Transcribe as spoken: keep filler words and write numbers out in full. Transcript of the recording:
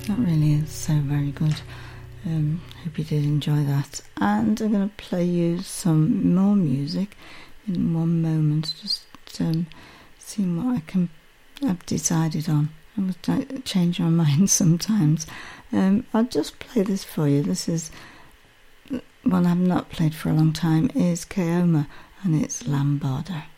That really is so very good. Um, hope you did enjoy that. And I'm going to play you some more music in one moment. Just um, seeing what I can. I've decided on. I must change my mind sometimes. Um, I'll just play this for you. This is one I've not played for a long time. Is Keoma, and it's Lambada.